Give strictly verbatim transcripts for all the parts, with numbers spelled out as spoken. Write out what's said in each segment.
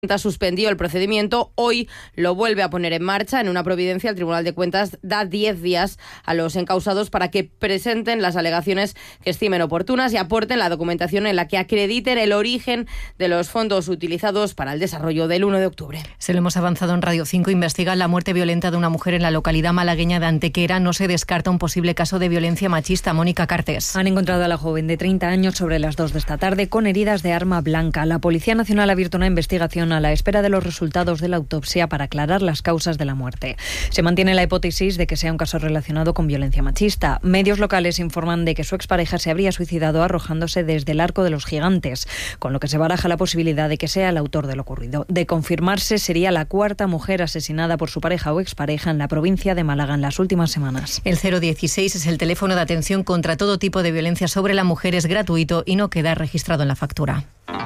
suspendió el procedimiento, hoy lo vuelve a poner en marcha. En una providencia, el Tribunal de Cuentas da diez días a los encausados para que presenten las alegaciones que estimen oportunas y aporten la documentación en la que acrediten el origen de los fondos utilizados para el desarrollo del uno de octubre. Se lo hemos avanzado en Radio cinco. Investigan la muerte violenta de una mujer en la localidad malagueña de Antequera. No se descarta un posible caso de violencia machista. Mónica Cartes. Han encontrado a la joven de treinta años sobre las dos de esta tarde con heridas de arma blanca. La Policía Nacional ha abierto una investigación a la espera de los resultados de la autopsia para aclarar las causas de la muerte. Se mantiene la hipótesis de que sea un caso relacionado con violencia machista. Medios locales informan de que su expareja se habría suicidado arrojándose desde el Arco de los Gigantes, con lo que se baraja la posibilidad de que sea el autor de lo ocurrido. De confirmarse, sería la cuarta mujer asesinada por su pareja o expareja en la provincia de Málaga en las últimas semanas. El cero dieciséis es el teléfono de atención contra todo tipo de violencia sobre la mujer. Es gratuito y no queda registrado en la factura.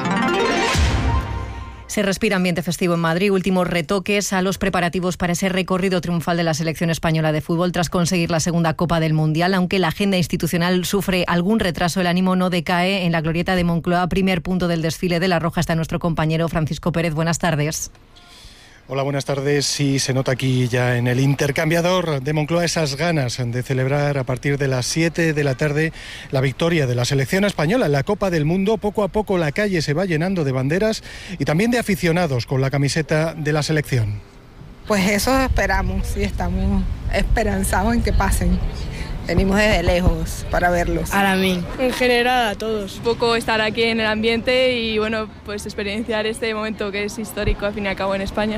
Se respira ambiente festivo en Madrid. Últimos retoques a los preparativos para ese recorrido triunfal de la selección española de fútbol tras conseguir la segunda Copa del Mundial. Aunque la agenda institucional sufre algún retraso, el ánimo no decae en la glorieta de Moncloa. Primer punto del desfile de la Roja está nuestro compañero Francisco Pérez. Buenas tardes. Hola, buenas tardes. Sí, se nota aquí ya en el intercambiador de Moncloa esas ganas de celebrar a partir de las siete de la tarde la victoria de la selección española en la Copa del Mundo. Poco a poco la calle se va llenando de banderas y también de aficionados con la camiseta de la selección. Pues eso esperamos y estamos esperanzados en que pasen. Venimos desde lejos para verlos. Para mí. En general a todos. Un poco estar aquí en el ambiente y bueno, pues experienciar este momento que es histórico al fin y al cabo en España.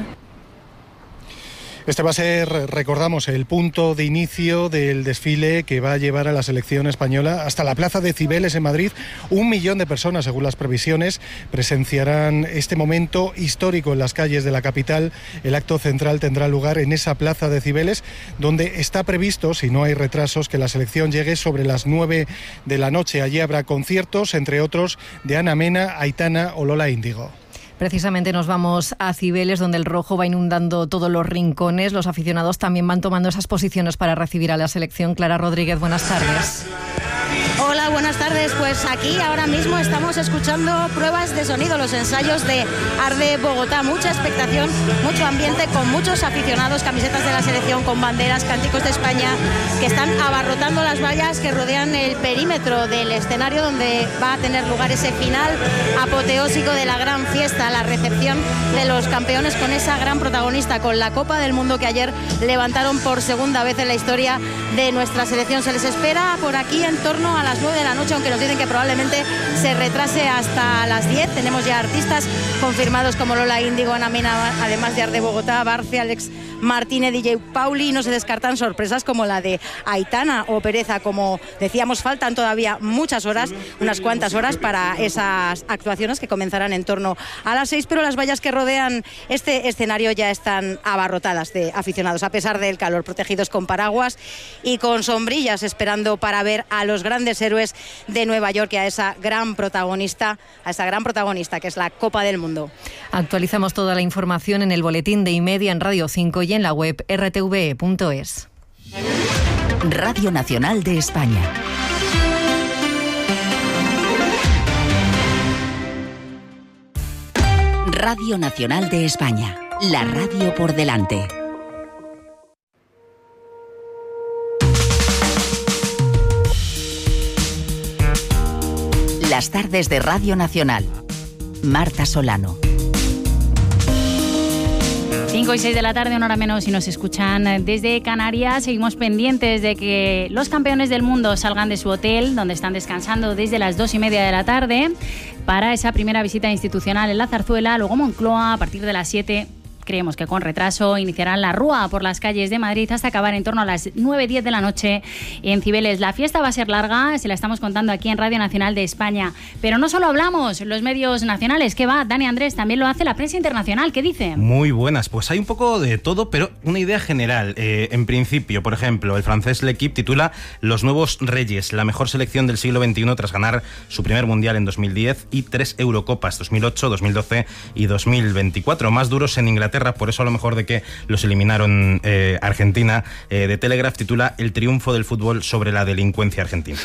Este va a ser, recordamos, el punto de inicio del desfile que va a llevar a la selección española hasta la Plaza de Cibeles en Madrid. Un millón de personas, según las previsiones, presenciarán este momento histórico en las calles de la capital. El acto central tendrá lugar en esa Plaza de Cibeles, donde está previsto, si no hay retrasos, que la selección llegue sobre las nueve de la noche. Allí habrá conciertos, entre otros, de Ana Mena, Aitana o Lola Índigo. Precisamente nos vamos a Cibeles, donde el rojo va inundando todos los rincones. Los aficionados también van tomando esas posiciones para recibir a la selección. Clara Rodríguez, buenas tardes. Hola, buenas tardes. Pues aquí ahora mismo estamos escuchando pruebas de sonido, los ensayos de Arde Bogotá. Mucha expectación, mucho ambiente, con muchos aficionados, camisetas de la selección, con banderas, cánticos de España, que están abarrotando las vallas que rodean el perímetro del escenario donde va a tener lugar ese final apoteósico de la gran fiesta, la recepción de los campeones con esa gran protagonista, con la Copa del Mundo que ayer levantaron por segunda vez en la historia de nuestra selección. Se les espera por aquí en torno a las nueve de la noche, aunque nos dicen que probablemente se retrase hasta las diez. Tenemos ya artistas confirmados como Lola Índigo, Ana Mena, además de Arde Bogotá, Barce, Alex Martínez, D J Pauli. No se descartan sorpresas como la de Aitana o Pereza. Como decíamos, faltan todavía muchas horas, unas cuantas horas para esas actuaciones que comenzarán en torno a las seis, pero las vallas que rodean este escenario ya están abarrotadas de aficionados, a pesar del calor, protegidos con paraguas y con sombrillas, esperando para ver a los grandes héroes de Nueva York y a esa gran protagonista, a esa gran protagonista que es la Copa del Mundo. Actualizamos toda la información en el boletín de Imedia en Radio cinco y en la web erre te ve punto es. Radio Nacional de España. Radio Nacional de España, la radio por delante. Las tardes de Radio Nacional. Marta Solano. cinco y seis de la tarde, una hora menos, y nos escuchan desde Canarias. Seguimos pendientes de que los campeones del mundo salgan de su hotel, donde están descansando desde las dos y media de la tarde, para esa primera visita institucional en la Zarzuela. Luego Moncloa, a partir de las siete. Creemos que con retraso iniciarán la rúa por las calles de Madrid hasta acabar en torno a las nueve diez de la noche en Cibeles. La fiesta va a ser larga, se la estamos contando aquí en Radio Nacional de España. Pero no solo hablamos los medios nacionales, ¿qué va? Dani Andrés, también lo hace la prensa internacional, ¿qué dice? Muy buenas, pues hay un poco de todo, pero una idea general. Eh, en principio, por ejemplo, el francés L'Équipe titula Los nuevos reyes, la mejor selección del siglo veintiuno tras ganar su primer mundial en dos mil diez y tres Eurocopas, dos mil ocho, dos mil doce y dos mil veinticuatro. Más duros en Inglaterra. Inglaterra, por eso a lo mejor de que los eliminaron eh, Argentina. eh, The Telegraph titula El triunfo del fútbol sobre la delincuencia argentina.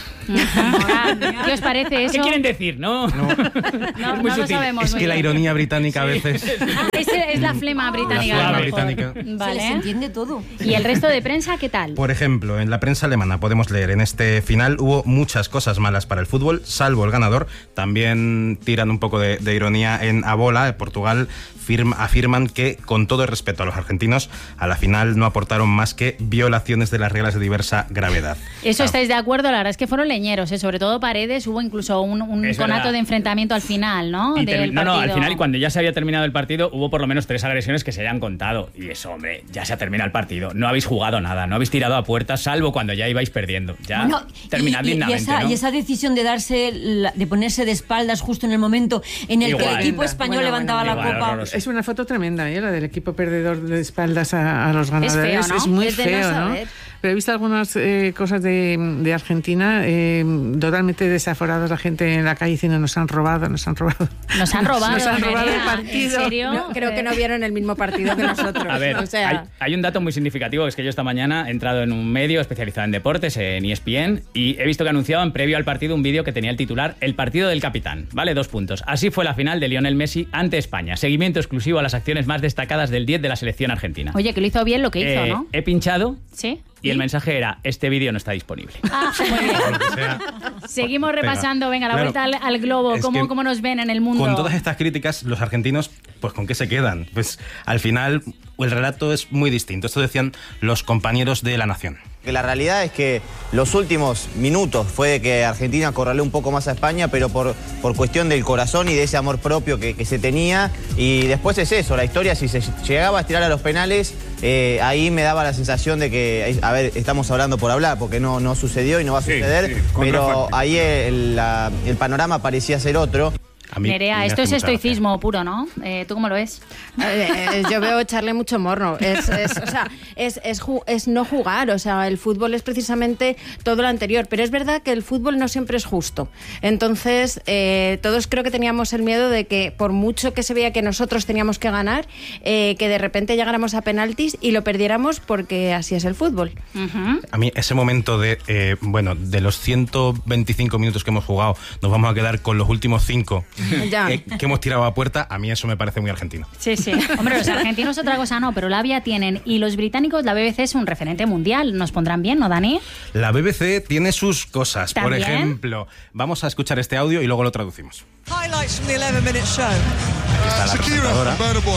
¿Qué os parece eso? ¿Qué quieren decir? No, no, es muy no lo sutil. sabemos. Es muy que la bien. ironía británica a veces... Es, es la flema británica. La flema a lo mejor. británica. Vale. Se les entiende todo. ¿Y el resto de prensa qué tal? Por ejemplo, en la prensa alemana podemos leer, en este final hubo muchas cosas malas para el fútbol, salvo el ganador. También tiran un poco de, de ironía en Abola, en Portugal, firma, afirman que, con todo el respeto a los argentinos, a la final no aportaron más que violaciones de las reglas de diversa gravedad. Eso Claro. estáis de acuerdo, la verdad es que fueron leñeros, ¿eh? Sobre todo Paredes, hubo incluso un, un Es conato verdad. de enfrentamiento al final, ¿no? Y Del termi- no, no, al partido. final, cuando ya se había terminado el partido, hubo por lo menos tres agresiones que se hayan contado. Y eso, hombre, ya se ha terminado el partido. No habéis jugado nada, no habéis tirado a puertas, salvo cuando ya ibais perdiendo. Ya Bueno, terminad y, y- y dignamente, esa, ¿no? y esa decisión de darse la- de ponerse de espaldas justo en el momento en el que Igual. el equipo español Bueno, levantaba bueno, la igual, copa. horroroso. Es una foto tremenda, ¿eh? La del equipo perdedor de espaldas a, a los Es ganadores. feo, ¿no? muy Es de no feo, ¿no? saber. Pero he visto algunas eh, cosas de, de Argentina eh, totalmente desaforados, la gente en la calle diciendo nos han robado, nos han robado. Nos han robado, Nos han robado el Nerea. partido. ¿En serio? No, creo que no vieron el mismo partido que nosotros. A ver, o sea, hay, hay un dato muy significativo, que es que yo esta mañana he entrado en un medio especializado en deportes, en E S P N, y he visto que anunciaban previo al partido un vídeo que tenía el titular El partido del capitán, ¿vale? Dos puntos. Así fue la final de Lionel Messi ante España. Seguimiento exclusivo a las acciones más destacadas del diez de la selección argentina. Oye, que lo hizo bien lo que hizo, Eh, ¿no? He pinchado Sí. y el mensaje era, este vídeo no está disponible. Ah, muy bien. O sea, Seguimos repasando, venga, la Claro. vuelta al, al globo, Es cómo, que cómo nos ven en el mundo. con todas estas críticas, los argentinos, pues ¿con qué se quedan? Pues al final el relato es muy distinto. Esto decían los compañeros de La Nación. Que la realidad es que los últimos minutos fue de que Argentina acorraló un poco más a España, pero por, por cuestión del corazón y de ese amor propio que, que se tenía. Y después es eso, la historia, si se llegaba a estirar a los penales, eh, ahí me daba la sensación de que, a ver, estamos hablando por hablar, porque no, no sucedió y no va a suceder, sí, pero contrafacto. ahí el, la- el panorama parecía ser otro. A mí Nerea, me esto hace es mucha estoicismo puro, ¿no? Eh, ¿Tú cómo lo ves? Eh, eh, yo veo echarle mucho morno. Es, es, o sea, es, es, ju- es no jugar. O sea, el fútbol es precisamente todo lo anterior. Pero es verdad que el fútbol no siempre es justo. Entonces, eh, todos creo que teníamos el miedo de que, por mucho que se veía que nosotros teníamos que ganar, eh, que de repente llegáramos a penaltis y lo perdiéramos porque así es el fútbol. Ujú. A mí ese momento de, eh, bueno, de los ciento veinticinco minutos que hemos jugado, nos vamos a quedar con los últimos cinco Ya. que, que hemos tirado a puerta, a mí eso me parece muy argentino. Sí, sí. Hombre, los argentinos otra cosa no, pero la vía tienen. Y los británicos, la B B C es un referente mundial. Nos pondrán bien, ¿no, Dani? La B B C tiene sus cosas. Por ¿También? ejemplo, vamos a escuchar este audio y luego lo traducimos. Highlights from the eleven minute show. Aquí está la presentadora.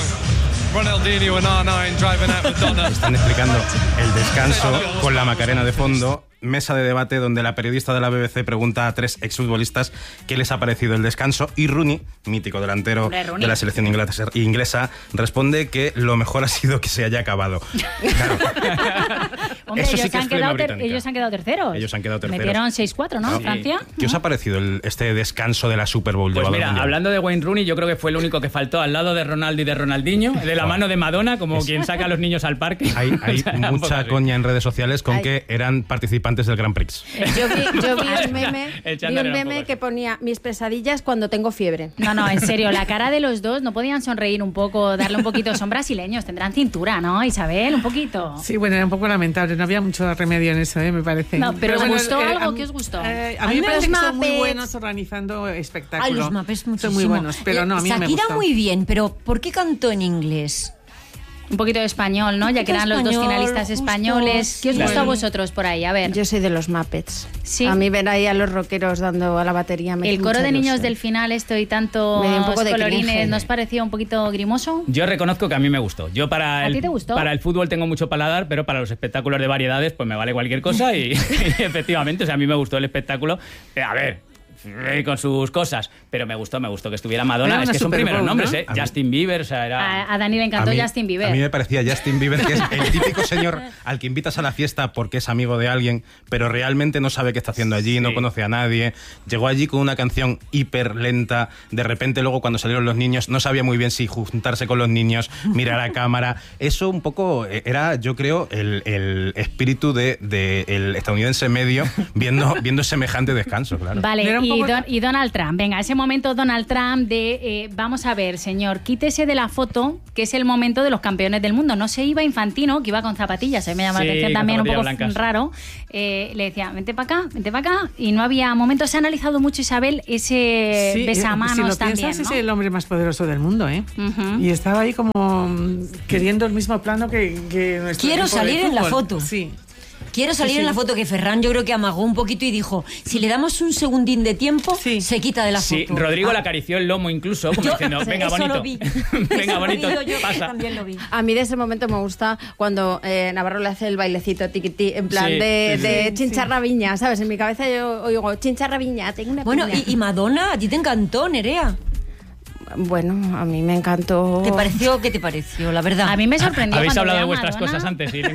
Ronaldinho and R nueve driving out Madonna. Están explicando el descanso con la Macarena de fondo. Mesa de debate donde la periodista de la B B C pregunta a tres exfutbolistas qué les ha parecido el descanso y Rooney, mítico delantero Hombre, Rooney. de la selección inglesa, inglesa, responde que lo mejor ha sido que se haya acabado. Claro. Hombre, Eso ellos, sí que han es flema quedado ter- británica. ellos han quedado terceros. Ellos han quedado terceros. Metieron seis cuatro, ¿no? Sí. Francia. ¿Qué os ha parecido el- este descanso de la Super Bowl? Pues llevado mira, al Mundial? hablando de Wayne Rooney, yo creo que fue el único que faltó al lado de Ronaldo y de Ronaldinho, de la mano de Madonna, como quien saca a los niños al parque. Hay, hay O sea, era un poco mucha así. coña en redes sociales con Hay- que eran participantes del Grand Prix. Yo vi, yo vi un meme, El vi chándal un era un meme poco que ponía mis pesadillas cuando tengo fiebre. No, no, en serio, la cara de los dos no podían sonreír un poco, darle un poquito. Son brasileños, tendrán cintura, ¿no, Isabel? Un poquito. Sí, bueno, era un poco lamentable, no había mucho remedio en eso, ¿eh? Me parece. No, pero ¿os bueno, gustó eh, algo? a- ¿Qué os gustó? eh, a A mí mí me los parece que son muy Muppets. buenos organizando espectáculos. A los Muppets muchísimo. Son muy buenos, pero no, a mí no me Shakira gustó. muy bien, pero ¿por qué cantó en inglés? Un poquito de español, ¿no? Ya que eran los dos español, finalistas justo, españoles. ¿Qué os sí. gustó a vosotros por ahí? A ver. Yo soy de los Muppets. Sí. A mí ver ahí a los rockeros dando a la batería me El hace coro mucha de niños ilusión. del final, esto y tanto Me dio un poco de colorines, cringe. ¿nos pareció un poquito grimoso? Yo reconozco que a mí me gustó. Yo para ¿A el, ti te gustó? para el fútbol tengo mucho paladar, pero para los espectáculos de variedades pues me vale cualquier cosa y, y efectivamente, o sea, a mí me gustó el espectáculo. Eh, a ver, eh, con sus cosas, pero me gustó, me gustó que estuviera Madonna. Era Es una que son Super primeros Bowl, nombres, ¿no? ¿eh? Justin Bieber, o sea, era... A, a Dani le encantó A mí- Justin Bieber. A mí me parecía Justin Bieber, que es el típico señor al que invitas a la fiesta porque es amigo de alguien, pero realmente no sabe qué está haciendo allí, no Sí. conoce a nadie. Llegó allí con una canción hiper lenta. De repente, luego, cuando salieron los niños, no sabía muy bien si juntarse con los niños, mirar a cámara. Eso un poco eh, era, yo creo, el, el espíritu de, de el estadounidense medio viendo, viendo semejante descanso, claro. Vale, Era un y Y, don, y Donald Trump, venga, ese momento Donald Trump de, eh, vamos a ver, señor, quítese de la foto, que es el momento de los campeones del mundo. No se iba Infantino, que iba con zapatillas, a mí me llama sí, la atención también un poco blancas. Raro. Eh, le decía, vente para acá, vente para acá, y no había momento. Se ha analizado mucho, Isabel, ese sí, besamanos si lo también, piensas, ¿no? Es el hombre más poderoso del mundo, ¿eh? Uh-huh. Y estaba ahí como queriendo el mismo plano que, que nuestro Quiero salir en la foto. Sí. Quiero salir sí, sí. en la foto, que Ferran yo creo que amagó un poquito y dijo, si le damos un segundín de tiempo, sí. se quita de la sí, foto. Sí, Rodrigo ah. le acarició el lomo incluso, como yo, diciendo, venga, bonito. Lo vi. venga, bonito, yo pasa. También lo vi. A mí de ese momento me gusta cuando eh, Navarro le hace el bailecito tiquití, en plan sí, de, sí, de sí, chincharraviña, ¿sabes? En mi cabeza yo oigo chincharraviña, tengo una Bueno, piña. y, y Madonna, a ti te encantó, Nerea. Bueno, a mí me encantó. ¿Te pareció? ¿Qué te pareció? La verdad. A mí me sorprendió. ¿Habéis hablado de Madonna? vuestras cosas antes? ¿Sí?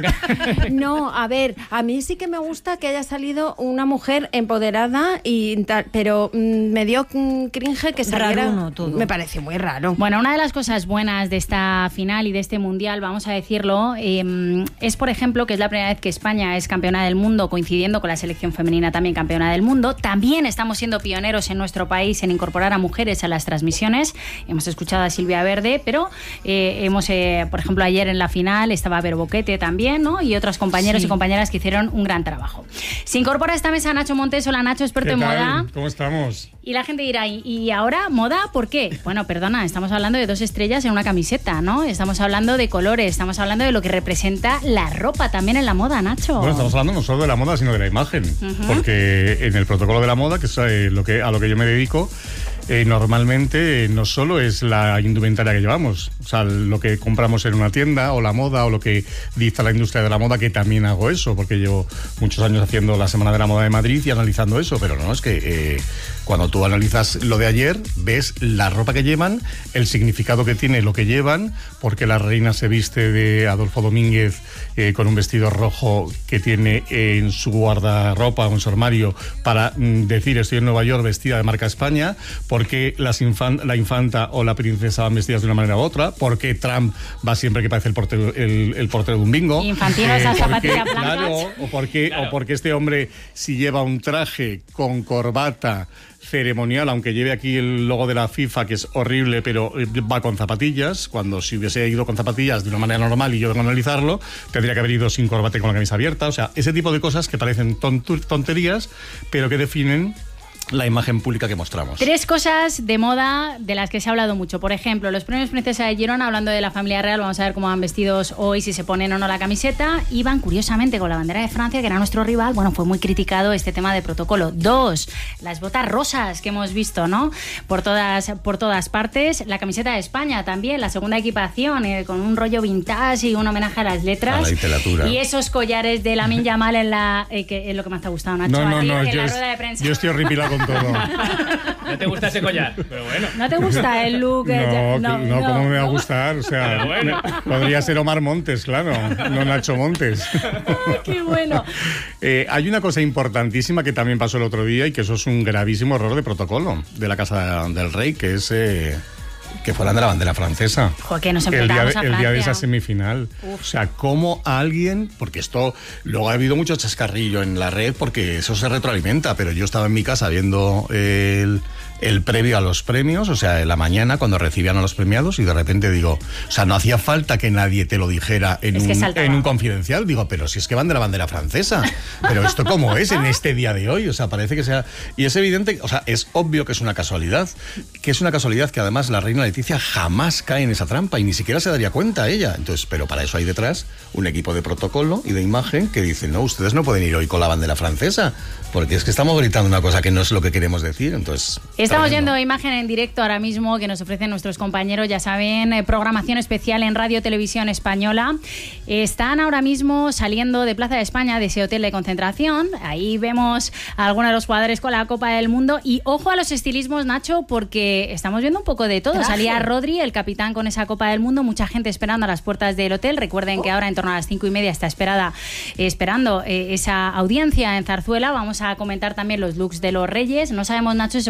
No, a ver, a mí sí que me gusta que haya salido una mujer empoderada y tal, pero mmm, me dio cringe que saliera. Raro, no, todo. Me pareció muy raro. Bueno, una de las cosas buenas de esta final y de este mundial, vamos a decirlo, eh, es por ejemplo que es la primera vez que España es campeona del mundo, coincidiendo con la selección femenina también campeona del mundo. También estamos siendo pioneros en nuestro país en incorporar a mujeres a las transmisiones. Hemos escuchado a Silvia Verde, pero eh, hemos, eh, por ejemplo, ayer en la final estaba Vero Boquete también, ¿no? Y otros compañeros sí. y compañeras que hicieron un gran trabajo. Se incorpora a esta mesa Nacho Montes. Hola, Nacho, experto en moda. ¿Cómo estamos? Y la gente dirá, ¿y, y ahora moda por qué? Bueno, perdona, estamos hablando de dos estrellas en una camiseta, ¿no? Estamos hablando de colores, estamos hablando de lo que representa la ropa también en la moda, Nacho. Bueno, estamos hablando no solo de la moda, sino de la imagen. Uh-huh. Porque en el protocolo de la moda, que es eh, lo que, a lo que yo me dedico, Eh, normalmente eh, no solo es la indumentaria que llevamos, o sea, lo que compramos en una tienda o la moda o lo que dicta la industria de la moda, que también hago eso, porque llevo muchos años haciendo la Semana de la Moda de Madrid y analizando eso, pero no, es que eh, cuando tú analizas lo de ayer, ves la ropa que llevan, el significado que tiene lo que llevan, porque la reina se viste de Adolfo Domínguez eh, con un vestido rojo que tiene en su guardarropa o en su armario para mm, decir estoy en Nueva York vestida de marca España, porque las infan- la infanta o la princesa van vestidas de una manera u otra, porque Trump va siempre que parece el portero, el, el portero de un bingo. Infantino, esas zapatillas blancas. Claro, o porque, claro. o porque este hombre, si lleva un traje con corbata ceremonial, aunque lleve aquí el logo de la FIFA, que es horrible, pero va con zapatillas, cuando si hubiese ido con zapatillas de una manera normal y yo vengo a analizarlo, tendría que haber ido sin corbata y con la camisa abierta. O sea, ese tipo de cosas que parecen tontu- tonterías, pero que definen la imagen pública que mostramos. Tres cosas de moda de las que se ha hablado mucho. Por ejemplo, los premios Princesa de Girona, hablando de la familia real, vamos a ver cómo van vestidos hoy, si se ponen o no la camiseta. Iban, curiosamente, con la bandera de Francia, que era nuestro rival. Bueno, fue muy criticado este tema de protocolo. Dos, las botas rosas que hemos visto, ¿no? Por todas, por todas partes. La camiseta de España también, la segunda equipación, eh, con un rollo vintage y un homenaje a las letras. A la literatura. Y esos collares de Lamine Yamal en la... Eh, que es lo que más te ha gustado, Nacho, no, no, a ti, no, en yo la es, rueda de prensa. Yo estoy horripilado con todo. ¿No te gusta ese collar? Pero bueno. ¿No te gusta el look? No, no, no, no, ¿cómo me va a no. gustar? O sea, bueno. podría ser Omar Montes, claro, no Nacho Montes. ¡Qué bueno! Eh, hay una cosa importantísima que también pasó el otro día y que eso es un gravísimo error de protocolo de la Casa del Rey, que es... Eh, que fueran de la bandera francesa. Joder, nos el día, enfrentamos de, a el día de esa Francia. semifinal. Uf. O sea, cómo alguien, porque esto, luego ha habido mucho chascarrillo en la red porque eso se retroalimenta, pero yo estaba en mi casa viendo el, el previo a los premios, o sea, en la mañana cuando recibían a los premiados y de repente digo, o sea, no hacía falta que nadie te lo dijera en, es un, en un confidencial, digo, pero si es que van de la bandera francesa, pero esto cómo es en este día de hoy, o sea, parece que sea... Y es evidente, o sea, es obvio que es una casualidad, que es una casualidad que además la reina Leticia jamás cae en esa trampa y ni siquiera se daría cuenta ella. Entonces, pero para eso hay detrás un equipo de protocolo y de imagen que dicen, no, ustedes no pueden ir hoy con la bandera francesa, porque es que estamos gritando una cosa que no es lo que queremos decir. Entonces, estamos tremendo. yendo imagen en directo ahora mismo que nos ofrecen nuestros compañeros, ya saben, eh, programación especial en Radio Televisión Española. Están ahora mismo saliendo de Plaza de España, de ese hotel de concentración. Ahí vemos a algunos de los jugadores con la Copa del Mundo. Y ojo a los estilismos, Nacho, porque estamos viendo un poco de todo. Traje. Salía Rodri, el capitán, con esa Copa del Mundo, mucha gente esperando a las puertas del hotel. Recuerden que ahora en torno a las cinco y media está esperada, eh, esperando eh, esa audiencia en Zarzuela. Vamos a comentar también los looks de los Reyes. No sabemos, Nacho, si se pondrán o no la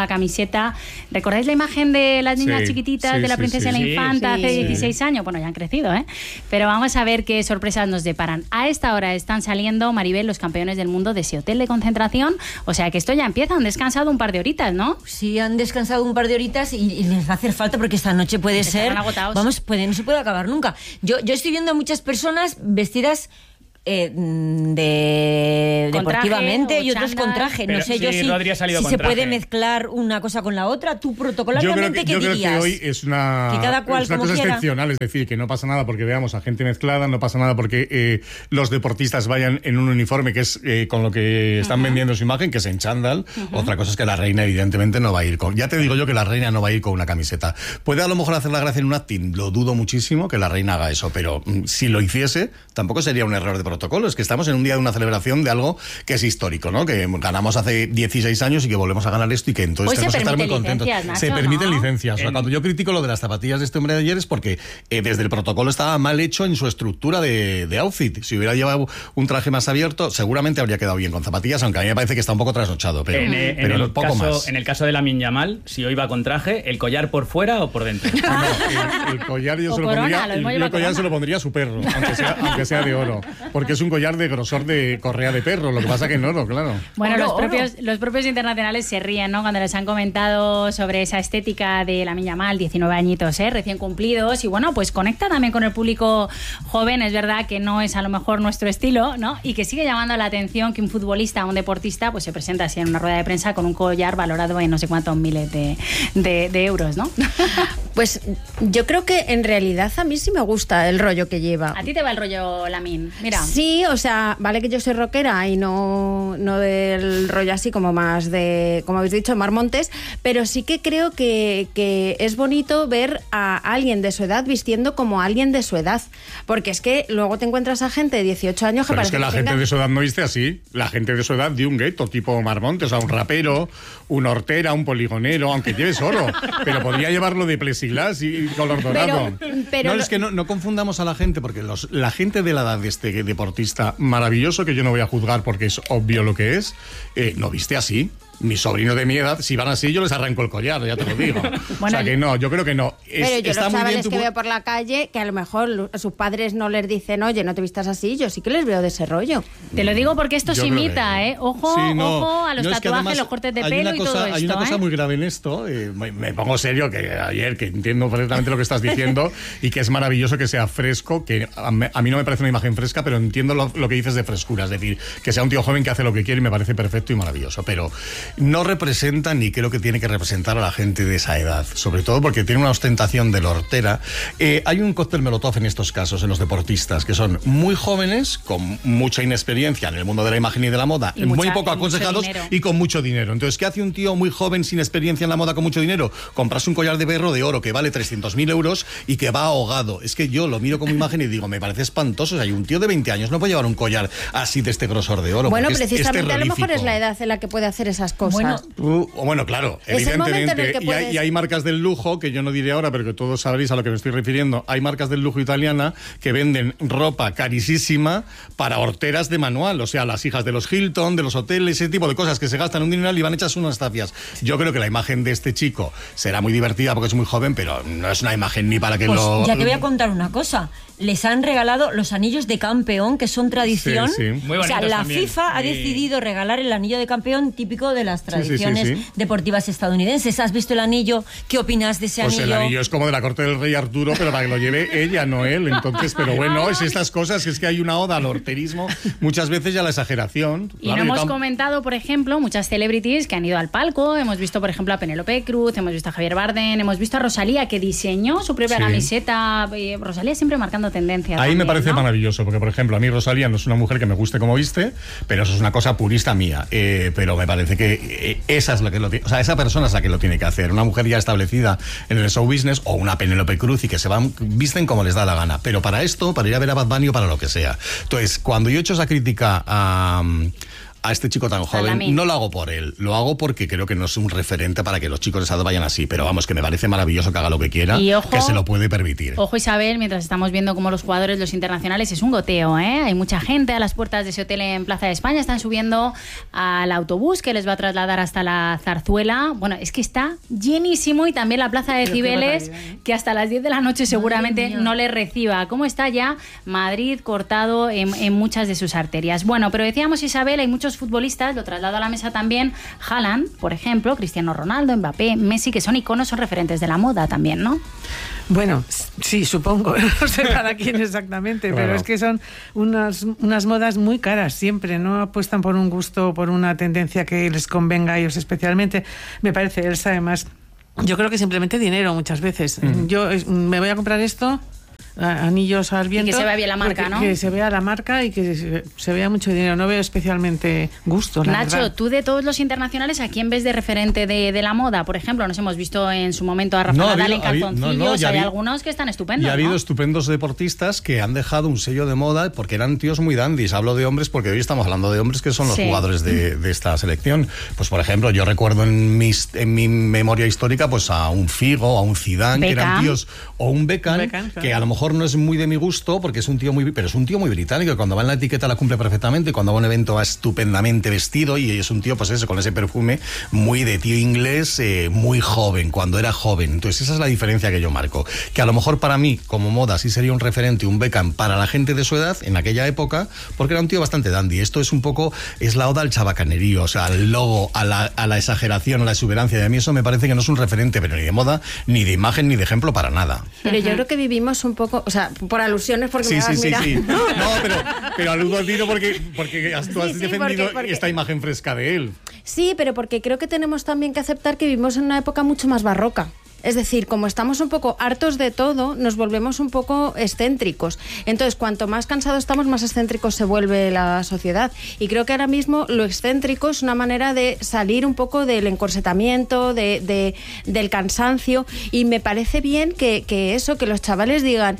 nueva camiseta. ¿Recordáis la imagen de las niñas Sí, chiquititas, sí, de la sí, princesa sí, y la sí. infanta Sí, hace sí. dieciséis años? Bueno, ya han crecido, ¿eh? Pero vamos a ver qué sorpresas nos deparan. A esta hora están saliendo, Maribel, los campeones del mundo de ese hotel de concentración. O sea que esto ya empieza, han descansado un par de horitas, ¿no? Sí, han descansado un par de horitas y, y les va a hacer falta porque esta noche puede Estarán ser... agotados. Vamos, puede, no se puede acabar nunca. Yo, yo estoy viendo a muchas personas vestidas... Eh, de Con deportivamente traje y otros o con chándal. traje. No Pero sé sí, yo si, Rodri ha salido si con se traje. puede mezclar una cosa con la otra. Tú Yo creo protocolariamente, que, ¿qué yo creo dirías? que hoy es una, Que cada cual es una como cosa quiera. excepcional, es decir, que no pasa nada porque veamos a gente mezclada, no pasa nada porque eh, los deportistas vayan en un uniforme que es eh, con lo que están Uh-huh. vendiendo su imagen, que es en chándal. Uh-huh. Otra cosa es que la reina evidentemente no va a ir con... Ya te digo yo que la reina no va a ir con una camiseta. Puede a lo mejor hacer la gracia en un acting, lo dudo muchísimo que la reina haga eso, pero mm, si lo hiciese, tampoco sería un error de protocolo. Es que estamos en un día de una celebración de algo que es histórico, ¿no? Que ganamos hace dieciséis años y que volvemos a ganar esto y que entonces Hoy se tenemos que estar muy permiten contentos. licencias, Se Nacho, permiten ¿no? licencias. O sea, En- cuando yo critico lo de las zapatillas de este hombre de ayer es porque eh, desde el protocolo estaba mal hecho en su estructura de, de outfit. Si hubiera llevado un traje más abierto, seguramente habría quedado bien con zapatillas, aunque a mí me parece que está un poco trasnochado, pero, en, eh, en pero el poco caso, más. en el caso de Lamine Yamal, si hoy va con traje, ¿el collar por fuera o por dentro? El, el collar yo O se lo corona, pondría, lo el, mismo yo lleva el collar corona. se lo pondría a su perro, aunque sea, aunque sea de oro, porque es un collar de grosor de correa de perro, lo que pasa que en oro, claro. Bueno, Oro, los oro. propios, los propios internacionales se ríen, ¿no? Cuando les han comentado sobre esa estética de Lamine Yamal, diecinueve añitos, ¿eh? Recién cumplidos. Y bueno, pues conecta también con el público joven. Es verdad que no es a lo mejor nuestro estilo, ¿no? Y que sigue llamando la atención que un futbolista, un deportista, pues se presenta así en una rueda de prensa con un collar valorado en no sé cuántos miles de, de, de euros, ¿no? Pues yo creo que en realidad a mí sí me gusta el rollo que lleva. A ti te va el rollo Lamine. Mira. Sí, o sea, vale que yo soy rockera y no, no del rollo así como más de, como habéis dicho, Mar Montes, pero sí que creo que, que es bonito ver a alguien de su edad vistiendo como alguien de su edad, porque es que luego te encuentras a gente de dieciocho años que Pero es parece que la que gente tenga- de su edad no viste así. La gente de su edad de un gueto, tipo Marmontes, o sea, un rapero, un hortera, un poligonero, aunque lleves oro. Pero podría llevarlo de plexiglas y color dorado. Pero- pero no, lo- es que no, no confundamos a la gente, porque los, la gente de la edad de este deportista maravilloso, que yo no voy a juzgar porque es obvio lo que es, eh, no viste así. Mi sobrino de mi edad, si van así, yo les arranco el collar, ya te lo digo. o sea que no, yo creo que no. Es- Pero yo está los muy bien chavales tu que pu- veo por la calle, que a lo mejor lo- sus padres no les dicen, oye, no te vistas así, yo sí que les veo de ese rollo. Te lo digo porque esto Yo se creo imita, que- ¿eh? Ojo, Sí, no, ojo a los no, es que tatuajes, además los cortes de hay pelo una y cosa, todo Hay esto, una cosa ¿eh? muy grave en esto, eh, me, me pongo serio, que ayer, que entiendo perfectamente lo que estás diciendo y que es maravilloso que sea fresco, que a, me- a mí no me parece una imagen fresca, pero entiendo lo, lo que dices de frescura, es decir, que sea un tío joven que hace lo que quiere y me parece perfecto y maravilloso, pero no representa ni creo que tiene que representar a la gente de esa edad, sobre todo porque tiene una ostentación de la hortera. Eh, hay un cóctel molotov en estos casos, en los deportistas, que son muy jóvenes, con mucha inexperiencia en el mundo de la imagen y de la moda, Y muy mucha- poco y mucho aconsejados dinero. y con mucho dinero. Entonces, ¿qué hace un tío muy joven sin experiencia en la moda con mucho dinero? Comprarse un collar de perro de oro que vale trescientos mil euros y que va ahogado. Es que yo lo miro como imagen y digo, me parece espantoso. O sea, hay un tío de veinte años no puede llevar un collar así de este grosor de oro. Bueno, porque es- es precisamente a lo mejor es terrorífico. la edad en la que puede hacer esas cosas. Bueno, Uh, bueno, claro, Es el momento en el evidentemente. que Y, hay, puedes- y hay marcas del lujo, que yo no diré ahora, pero que todos sabréis a lo que me estoy refiriendo. Hay marcas del lujo italiana que venden ropa carísima para horteras de manual. O sea, las hijas de los Hilton, de los hoteles, ese tipo de cosas que se gastan un dineral y van hechas unas tapias. Yo creo que la imagen de este chico será muy divertida porque es muy joven, pero no es una imagen ni para que pues lo... ya te voy a contar una cosa. Les han regalado los anillos de campeón, que son tradición. Sí, sí. Muy o sea, bonitos la también. FIFA ha Sí. decidido regalar el anillo de campeón típico de las sí, sí, tradiciones sí. deportivas estadounidenses. ¿Has visto el anillo? ¿Qué opinas de ese Pues anillo? el anillo es como de la corte del rey Arturo, pero para que lo lleve ella, no él. Entonces, pero bueno, es estas cosas, es que hay una oda al horterismo, muchas veces ya a la exageración. Y Claro, no yo hemos tam- comentado, por ejemplo, muchas celebrities que han ido al palco. Hemos visto, por ejemplo, a Penélope Cruz, hemos visto a Javier Bardem, hemos visto a Rosalía, que diseñó su propia Sí. camiseta. Eh, Rosalía siempre marcando tendencia. Ahí me también, parece ¿no? maravilloso, porque por ejemplo, a mí Rosalía no es una mujer que me guste como viste, pero eso es una cosa purista mía. Eh, pero me parece que eh, esa es la que lo tiene, o sea, esa persona es la que lo tiene que hacer. Una mujer ya establecida en el show business o una Penélope Cruz y que se van, visten como les da la gana. Pero para esto, para ir a ver a Bad Bunny o para lo que sea. Entonces, cuando yo he hecho esa crítica a. a este chico tan joven, no lo hago por él, lo hago porque creo que no es un referente para que los chicos de esa edad vayan así, pero vamos, que me parece maravilloso que haga lo que quiera, y ojo, que se lo puede permitir. Ojo, Isabel, mientras estamos viendo cómo los jugadores, los internacionales, es un goteo, ¿eh? Hay mucha gente a las puertas de ese hotel en Plaza de España, están subiendo al autobús que les va a trasladar hasta la Zarzuela. Bueno, es que está llenísimo, y también la Plaza de Cibeles, que hasta las diez de la noche seguramente no le reciba. ¿Cómo está ya Madrid cortado en, en muchas de sus arterias? Bueno, pero decíamos, Isabel, hay muchos futbolistas, lo traslado a la mesa también, Haaland, por ejemplo, Cristiano Ronaldo, Mbappé, Messi, que son iconos, son referentes de la moda también, ¿no? Bueno, sí, supongo, no sé para quién exactamente, claro. Pero es que son unas, unas modas muy caras siempre, no apuestan por un gusto, por una tendencia que les convenga a ellos especialmente. Me parece, él sabe más. Yo creo que simplemente dinero muchas veces. Mm. Yo me voy a comprar esto, anillos al viento. Y que se vea bien la marca, ¿no? Que se vea la marca y que se, se vea mucho dinero. No veo especialmente gusto, la Nacho, verdad. tú de todos los internacionales, ¿a quién ves de referente de, de la moda? Por ejemplo, nos hemos visto en su momento a Rafa no, Nadal habido, en calzoncillos. No, no, hay habido, algunos que están estupendos, Y ha habido ¿no? estupendos deportistas que han dejado un sello de moda porque eran tíos muy dandis. Hablo de hombres porque hoy estamos hablando de hombres que son los sí. jugadores de, de esta selección. Pues, por ejemplo, yo recuerdo en, mis, en mi memoria histórica pues a un Figo, a un Zidane, Beckham. Que eran tíos, o un Beckham, Beckham claro. que a lo mejor no es muy de mi gusto porque es un tío muy, pero es un tío muy británico, que cuando va en la etiqueta la cumple perfectamente, cuando va a un evento va estupendamente vestido, y es un tío, pues eso, con ese perfume muy de tío inglés, eh, muy joven, cuando era joven. Entonces esa es la diferencia que yo marco, que a lo mejor para mí, como moda, sí sería un referente, un Beckham para la gente de su edad, en aquella época, porque era un tío bastante dandy. Esto es un poco, es la oda al chabacanerío, o sea, al logo, a la, a la exageración, a la exuberancia, y a mí eso me parece que no es un referente, pero ni de moda, ni de imagen, ni de ejemplo para nada. Pero yo creo que vivimos un poco, o sea, por alusiones, porque sí, me vas sí, sí, mirando. sí. No, pero, pero aludo al Dino porque, porque has, tú has sí, sí, defendido porque, porque... esta imagen fresca de él. Sí, pero porque creo que tenemos también que aceptar que vivimos en una época mucho más barroca. Es decir, como estamos un poco hartos de todo, nos volvemos un poco excéntricos. Entonces, cuanto más cansados estamos, más excéntricos se vuelve la sociedad. Y creo que ahora mismo lo excéntrico es una manera de salir un poco del encorsetamiento, de, de, del cansancio. Y me parece bien que, que eso, que los chavales digan...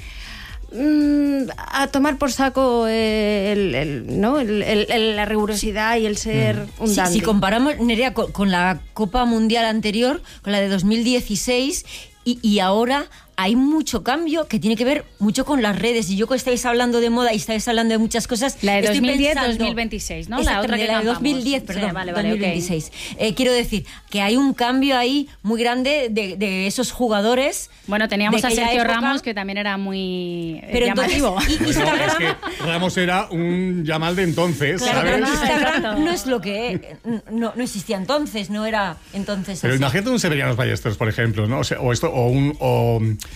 a tomar por saco el, el, ¿no? el, el, el, la rigurosidad y el ser un sí, dandy. Si comparamos, Nerea, con, con la Copa Mundial anterior, con la de dos mil dieciséis, y, y ahora hay mucho cambio que tiene que ver mucho con las redes. Y yo que estáis hablando de moda y estáis hablando de muchas cosas... La de dos mil diez a dos mil veintiséis, ¿no? La otra que la de dos mil diez, perdón, sí, vale, vale, dos mil veintiséis. Okay. Eh, quiero decir que hay un cambio ahí muy grande de, de esos jugadores. Bueno, teníamos a Sergio época. Ramos, que también era muy eh, pero llamativo. Entonces, Instagram... es que Ramos era un Yamal de entonces, claro, ¿sabes? Pero Instagram no es lo que... No, no existía entonces, no era entonces Pero así. imagínate un Severiano Ballesteros, por ejemplo, ¿no? O, sea, o esto, o un... O,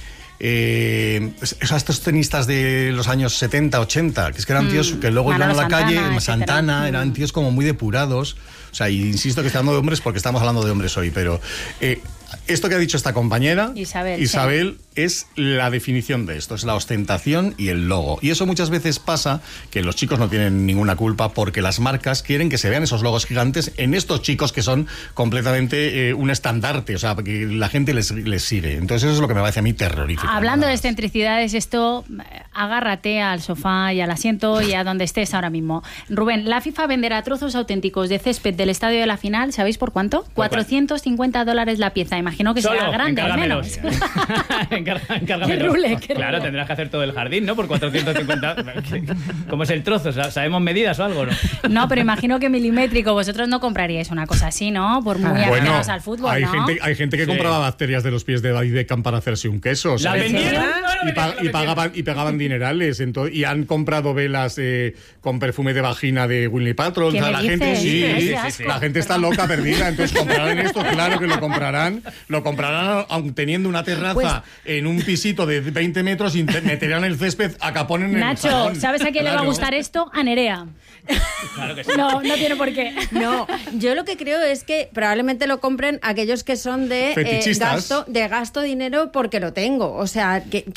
Eh, estos tenistas de los años setenta, ochenta, que es que eran tíos que luego iban a la Santana, calle, etcétera. Santana, eran tíos como muy depurados. O sea, y insisto que estoy hablando de hombres porque estamos hablando de hombres hoy, pero eh, esto que ha dicho esta compañera, Isabel, Isabel sí. es la definición de esto, es la ostentación y el logo. Y eso muchas veces pasa que los chicos no tienen ninguna culpa porque las marcas quieren que se vean esos logos gigantes en estos chicos que son completamente eh, un estandarte, o sea, que la gente les, les sigue. Entonces eso es lo que me parece a mí terrorífico. Hablando de excentricidades, esto, agárrate al sofá y al asiento y a donde estés ahora mismo. Rubén, la FIFA venderá trozos auténticos de césped del estadio de la final, ¿sabéis por cuánto? ¿Por cuatrocientos cincuenta dólares la pieza. Imagino que Solo, será grande al menos. Encarga, encárgamelo. Rule, claro, tendrás que hacer todo el jardín, ¿no? Por cuatrocientos cincuenta. ¿Cómo es el trozo? ¿Sabemos medidas o algo, no? No, pero imagino que milimétrico. Vosotros no compraríais una cosa así, ¿no? Por muy bueno, aficionados al fútbol, hay ¿no? Gente, hay gente que sí. compraba bacterias de los pies de David Beckham para hacerse un queso. ¿La vendieron? Y, pa y, pagaban, y pegaban dinerales. Entonces, y han comprado velas eh, con perfume de vagina de Winnie Paltrow. O sea, la gente, sí, sí, sí, sí. La gente está loca, perdida. Entonces comprarán esto, claro que lo comprarán. Lo comprarán aun teniendo una terraza pues, en un pisito de veinte metros y meterán el césped a capón en Nacho, el Nacho, ¿sabes a quién claro. le va a gustar esto? A Nerea. Claro que sí. No, no tiene por qué. No, yo lo que creo es que probablemente lo compren aquellos que son de, eh, gasto, de gasto dinero porque lo tengo. O sea, que, que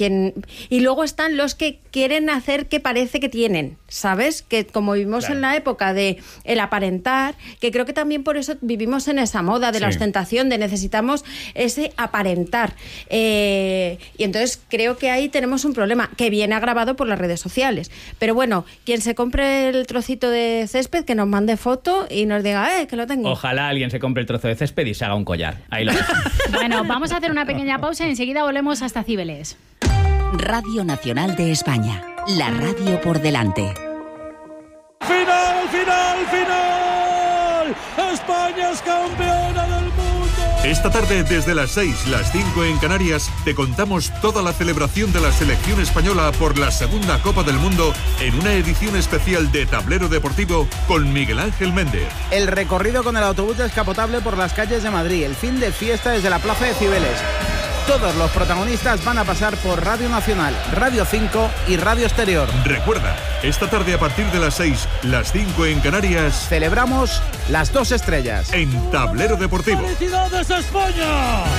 que y luego están los que quieren hacer que parece que tienen, ¿sabes? Que como vivimos claro. en la época de el aparentar, que creo que también por eso vivimos en esa moda de sí. la ostentación, de necesitamos ese aparentar. Eh, y entonces creo que ahí tenemos un problema que viene agravado por las redes sociales. Pero bueno, quien se compre el trocito de césped, que nos mande foto y nos diga, eh, que lo tengo. Ojalá alguien se compre el trozo de césped y se haga un collar. Ahí lo dejo. Bueno, vamos a hacer una pequeña pausa y enseguida volvemos hasta Cibeles. Radio Nacional de España, la radio por delante. ¡Final, final, final! ¡España es campeona del mundo! Esta tarde, desde las seis, las cinco en Canarias, te contamos toda la celebración de la selección española por la segunda Copa del Mundo en una edición especial de Tablero Deportivo con Miguel Ángel Méndez. El recorrido con el autobús descapotable por las calles de Madrid, el fin de fiesta desde la Plaza de Cibeles. Todos los protagonistas van a pasar por Radio Nacional, Radio cinco y Radio Exterior. Recuerda, esta tarde a partir de las seis, las cinco en Canarias, celebramos las dos estrellas en Tablero Deportivo. ¡Felicidades España!